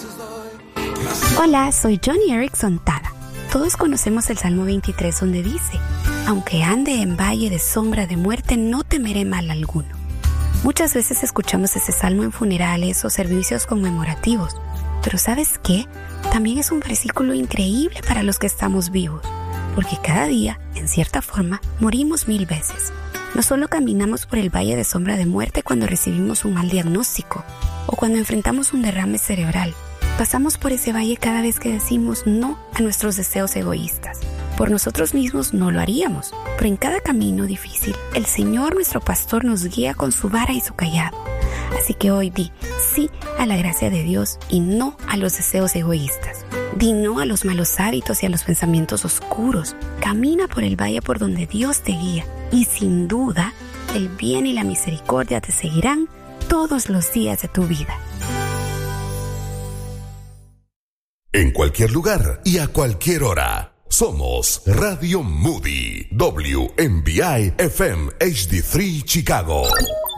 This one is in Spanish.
Hola, soy Johnny Erickson Tada. Todos conocemos el Salmo 23 donde dice: aunque ande en valle de sombra de muerte, no temeré mal alguno. Muchas veces escuchamos ese salmo en funerales o servicios conmemorativos, pero ¿sabes qué? También es un versículo increíble para los que estamos vivos, porque cada día, en cierta forma, morimos 1000 veces. No solo caminamos por el valle de sombra de muerte cuando recibimos un mal diagnóstico o cuando enfrentamos un derrame cerebral. Pasamos por ese valle cada vez que decimos no a nuestros deseos egoístas. Por nosotros mismos no lo haríamos, pero en cada camino difícil, el Señor nuestro pastor nos guía con su vara y su cayado. Así que hoy di sí a la gracia de Dios y no a los deseos egoístas. Di no a los malos hábitos y a los pensamientos oscuros. Camina por el valle por donde Dios te guía y sin duda el bien y la misericordia te seguirán todos los días de tu vida. En cualquier lugar y a cualquier hora. Somos Radio Moody, WMBI FM HD3 Chicago.